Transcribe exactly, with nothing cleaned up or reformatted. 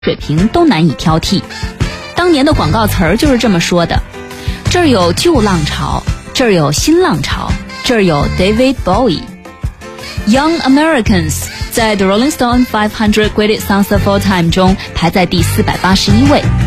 水平都难以挑剔。当年的广告词儿就是这么说的，这儿有旧浪潮，这儿有新浪潮，这儿有 David Bowie。Young Americans 在 The Rolling Stone five hundred Greatest Songs of All Time 中排在第四百八十一位。